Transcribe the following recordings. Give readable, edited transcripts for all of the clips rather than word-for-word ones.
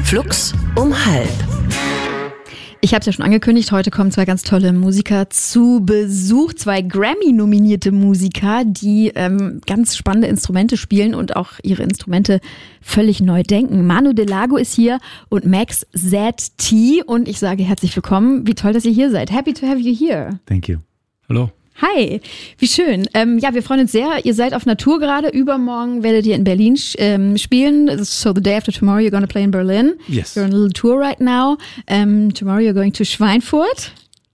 Flux um 12:30. Ich habe es ja schon angekündigt, heute kommen zwei ganz tolle Musiker zu Besuch. Zwei Grammy-nominierte Musiker, die ganz spannende Instrumente spielen und auch ihre Instrumente völlig neu denken. Manu Delago ist hier und Max ZT. Und ich sage herzlich willkommen. Wie toll, dass ihr hier seid. Happy to have you here. Thank you. Hallo. Hi, wie schön. Ja, wir freuen uns sehr. Ihr seid auf einer Tour gerade. Übermorgen werdet ihr in Berlin spielen. So the day after tomorrow you're going to play in Berlin. Yes. You're on a little tour right now. Tomorrow you're going to Schweinfurt.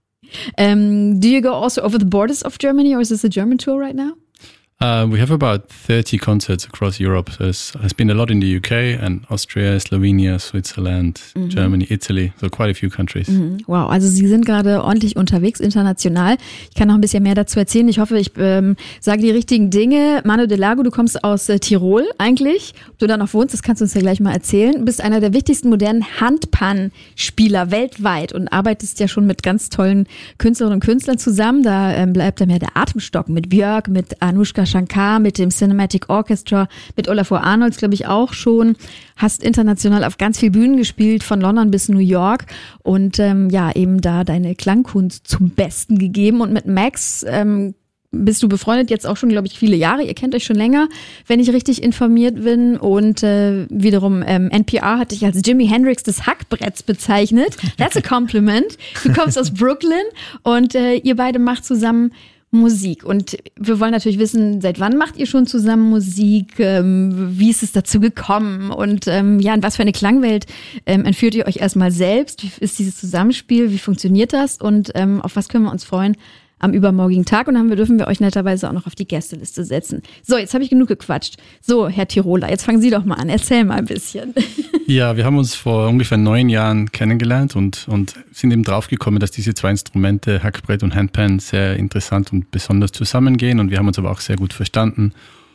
Do you go also over the borders of Germany, or is this a German tour right now? We have about 30 concerts across Europe. So there's been a lot in the UK and Austria, Slovenia, Switzerland, Germany, Italy. So quite a few countries. Wow, also Sie sind gerade ordentlich unterwegs, international. Ich kann noch ein bisschen mehr dazu erzählen. Ich hoffe, ich sage die richtigen Dinge. Manu Delago, du kommst aus Tirol eigentlich. Ob du da noch wohnst, das kannst du uns ja gleich mal erzählen. Du bist einer der wichtigsten modernen Handpan-Spieler weltweit und arbeitest ja schon mit ganz tollen Künstlerinnen und Künstlern zusammen. Da bleibt dann ja der Atemstock mit Björk, mit Anushka Shankar, mit dem Cinematic Orchestra, mit Olafur Arnolds, glaube ich, auch schon. Hast international auf ganz vielen Bühnen gespielt, von London bis New York und ja, eben da deine Klangkunst zum Besten gegeben. Und mit Max bist du befreundet jetzt auch schon, glaube ich, viele Jahre. Ihr kennt euch schon länger, wenn ich richtig informiert bin. Und wiederum NPR hat dich als Jimi Hendrix des Hackbretts bezeichnet. That's a compliment. Du kommst aus Brooklyn und ihr beide macht zusammen Musik. Und wir wollen natürlich wissen, seit wann macht ihr schon zusammen Musik? Wie ist es dazu gekommen? Und ja, in was für eine Klangwelt entführt ihr euch erstmal selbst? Wie ist dieses Zusammenspiel? Wie funktioniert das? Und auf was können wir uns freuen am übermorgigen Tag? Und dann dürfen wir euch netterweise auch noch auf die Gästeliste setzen. So, jetzt habe ich genug gequatscht. So, Herr Tiroler, jetzt fangen Sie doch mal an. Erzähl mal ein bisschen. Ja, wir haben uns vor ungefähr 9 Jahren kennengelernt und sind eben draufgekommen, dass diese zwei Instrumente, Hackbrett und Handpan, sehr interessant und besonders zusammengehen. Und wir haben uns aber auch sehr gut verstanden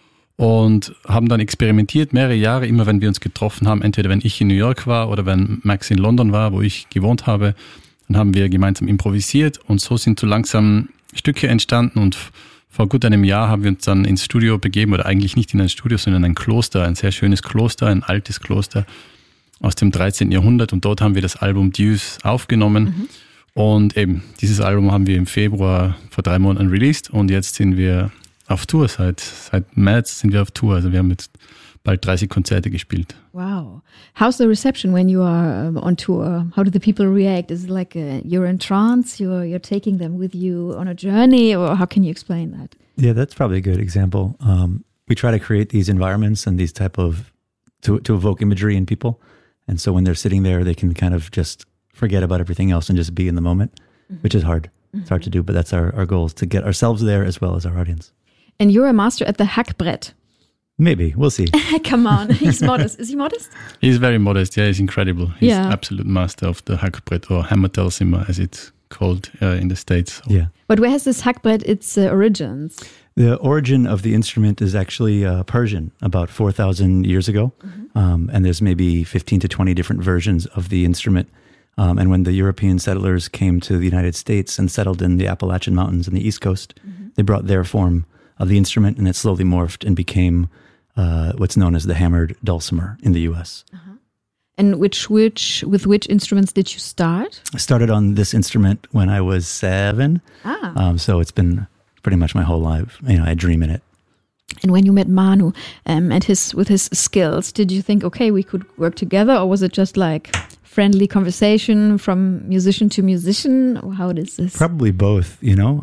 und haben dann experimentiert, mehrere Jahre, immer wenn wir uns getroffen haben, entweder wenn ich in New York war oder wenn Max in London war, wo ich gewohnt habe. Dann haben wir gemeinsam improvisiert und so sind so langsam Stücke entstanden und vor gut einem Jahr haben wir uns dann ins Studio begeben, oder eigentlich nicht in ein Studio, sondern ein Kloster, ein sehr schönes Kloster, ein altes Kloster aus dem 13. Jahrhundert, und dort haben wir das Album Deuce aufgenommen und eben dieses Album haben wir im Februar vor 3 Monaten released und jetzt sind wir auf Tour, seit März sind wir auf Tour, also wir haben jetzt bald 30 Konzerte gespielt. Wow. How's the reception when you are on tour? How do the people react? Is it like you're in trance, you're taking them with you on a journey, or how can you explain that? Yeah, that's probably a good example. We try to create these environments and these type of, to evoke imagery in people. And so when they're sitting there, they can kind of just forget about everything else and just be in the moment, which is hard. It's hard to do, but that's our goal, is to get ourselves there as well as our audience. And you're a master at the Hackbrett. Maybe, we'll see. Come on, he's modest. Is he modest? He's very modest, yeah, he's incredible. He's Yeah. absolute master of the Hackbrett, or Hammertelzimmer as it's called in the States. Yeah. But where has this Hackbrett its origins? The origin of the instrument is actually Persian, about 4,000 years ago. And there's maybe 15 to 20 different versions of the instrument. And when the European settlers came to the United States and settled in the Appalachian Mountains on the East Coast, they brought their form of the instrument, and it slowly morphed and became what's known as the hammered dulcimer in the U.S. And with which instruments did you start? I started on this instrument when I was 7. So it's been pretty much my whole life. You know, I dream in it. And when you met Manu and with his skills, did you think, okay, we could work together, or was it just like friendly conversation from musician to musician? Or how is this? Probably both, you know.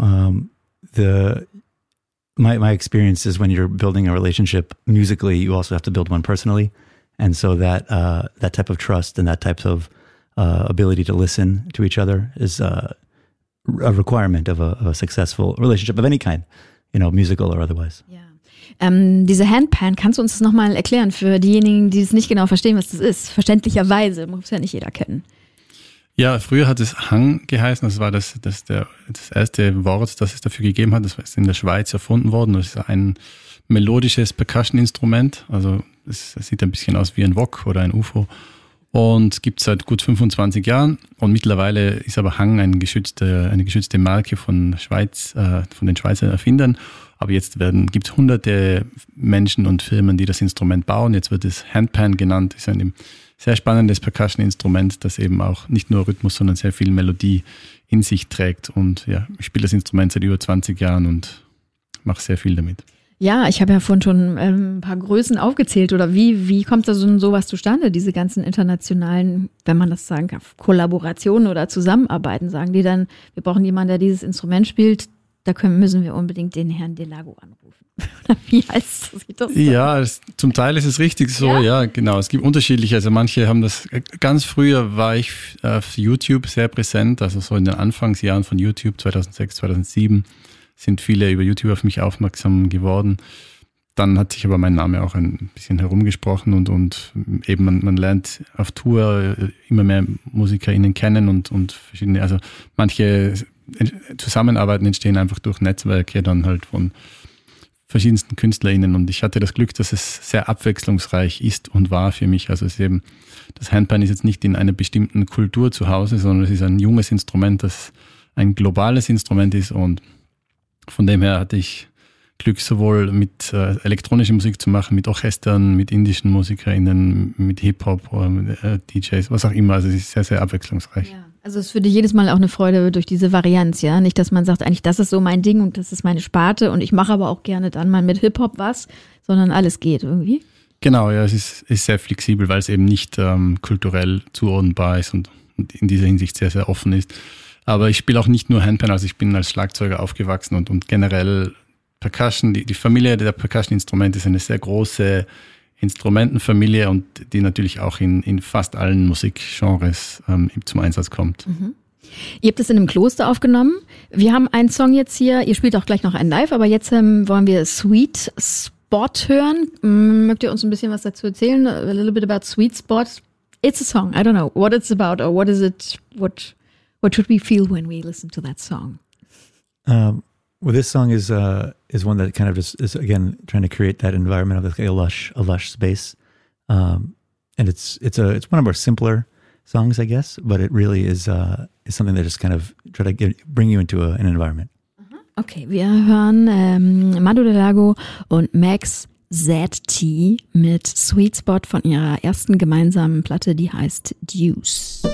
My experience is when you're building a relationship musically, you also have to build one personally. And so that type of trust and that type of ability to listen to each other is a requirement of a successful relationship of any kind, you know, musical or otherwise. Ja. Diese Handpan, kannst du uns das nochmal erklären für diejenigen, die es nicht genau verstehen, was das ist? Verständlicherweise, muss ja nicht jeder kennen. Ja, früher hat es Hang geheißen, das war das erste Wort, das es dafür gegeben hat. Das ist in der Schweiz erfunden worden. Das ist ein melodisches Percussion-Instrument, also es sieht ein bisschen aus wie ein Wok oder ein UFO und gibt es seit gut 25 Jahren und mittlerweile ist aber Hang eine geschützte Marke von den Schweizer Erfindern. Aber jetzt gibt es hunderte Menschen und Firmen, die das Instrument bauen. Jetzt wird es Handpan genannt. Ist ein sehr spannendes Percussion-Instrument, das eben auch nicht nur Rhythmus, sondern sehr viel Melodie in sich trägt. Und ja, ich spiele das Instrument seit über 20 Jahren und mache sehr viel damit. Ja, ich habe ja vorhin schon ein paar Größen aufgezählt. Oder wie kommt da sowas zustande, diese ganzen internationalen, wenn man das sagen kann, Kollaborationen oder Zusammenarbeiten? Sagen die dann, wir brauchen jemanden, der dieses Instrument spielt, da müssen wir unbedingt den Herrn Delago anrufen. Wie heißt das? Ja, zum Teil ist es richtig so, ja, genau. Es gibt unterschiedliche, also manche haben das, ganz früher war ich auf YouTube sehr präsent, also so in den Anfangsjahren von YouTube, 2006, 2007, sind viele über YouTube auf mich aufmerksam geworden. Dann hat sich aber mein Name auch ein bisschen herumgesprochen und eben man lernt auf Tour immer mehr MusikerInnen kennen und verschiedene, also manche Zusammenarbeiten entstehen einfach durch Netzwerke dann halt von verschiedensten KünstlerInnen und ich hatte das Glück, dass es sehr abwechslungsreich ist und war für mich. Also es ist eben, das Handpan ist jetzt nicht in einer bestimmten Kultur zu Hause, sondern es ist ein junges Instrument, das ein globales Instrument ist und von dem her hatte ich Glück, sowohl mit elektronischer Musik zu machen, mit Orchestern, mit indischen MusikerInnen, mit Hip-Hop, DJs, was auch immer. Also es ist sehr, sehr abwechslungsreich. Ja. Also es ist für dich jedes Mal auch eine Freude durch diese Varianz, ja? Nicht, dass man sagt, eigentlich das ist so mein Ding und das ist meine Sparte und ich mache aber auch gerne dann mal mit Hip-Hop was, sondern alles geht irgendwie. Genau, ja, es ist sehr flexibel, weil es eben nicht kulturell zuordnenbar ist und in dieser Hinsicht sehr, sehr offen ist. Aber ich spiele auch nicht nur Handpan, also ich bin als Schlagzeuger aufgewachsen und generell Percussion, die Familie der Percussion-Instrumente ist eine sehr große Instrumentenfamilie und die natürlich auch in fast allen Musikgenres zum Einsatz kommt. Mhm. Ihr habt es in einem Kloster aufgenommen. Wir haben einen Song jetzt hier, ihr spielt auch gleich noch einen live, aber jetzt wollen wir Sweet Spot hören. Mögt ihr uns ein bisschen was dazu erzählen? A little bit about Sweet Spot. It's a song, I don't know what it's about or what is it, what should we feel when we listen to that song? Well, this song is one that kind of is again trying to create that environment of a lush space, and it's one of our simpler songs, I guess, but it really is something that just kind of try to bring you into an environment. Okay, wir hören Manu Delago und Max ZT mit Sweet Spot von ihrer ersten gemeinsamen Platte, die heißt Deuce.